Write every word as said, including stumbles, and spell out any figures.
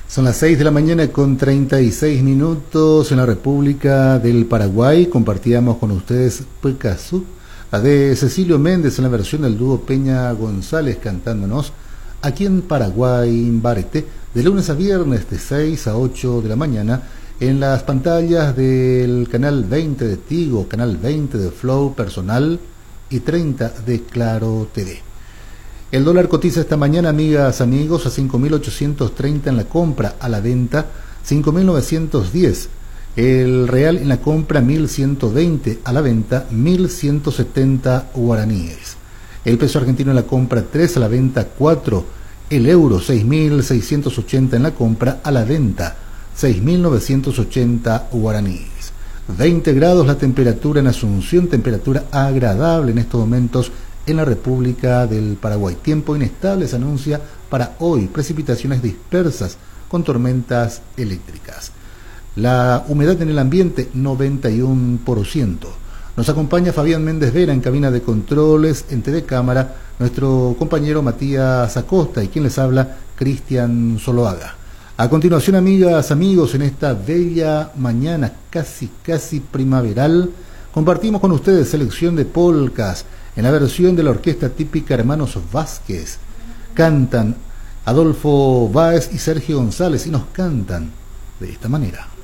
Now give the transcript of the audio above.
Son las seis de la mañana con treinta y seis minutos en la República del Paraguay. Compartíamos con ustedes Pecazú, la de Cecilio Méndez en la versión del dúo Peña González cantándonos aquí en Paraguay, Imbarete, de lunes a viernes de seis a ocho de la mañana en las pantallas del canal veinte de Tigo, canal veinte de Flow Personal y treinta de Claro T V. El dólar cotiza esta mañana, amigas, amigos, a cinco mil ochocientos treinta en la compra, a la venta cinco mil novecientos diez. El real en la compra mil ciento veinte, a la venta mil ciento setenta guaraníes. El peso argentino en la compra tres, a la venta cuatro. El euro seis mil seiscientos ochenta en la compra, a la venta seis mil novecientos ochenta guaraníes. veinte grados la temperatura en Asunción, temperatura agradable en estos momentos en la República del Paraguay. Tiempo inestable se anuncia para hoy, precipitaciones dispersas con tormentas eléctricas. La humedad en el ambiente noventa y uno por ciento. Nos acompaña Fabián Méndez Vera en cabina de controles, en T V Cámara, nuestro compañero Matías Acosta y quien les habla, Cristian Zoloaga. A continuación, amigas, amigos, en esta bella mañana casi, casi primaveral, compartimos con ustedes selección de polcas en la versión de la orquesta típica Hermanos Vázquez. Cantan Adolfo Báez y Sergio González y nos cantan de esta manera.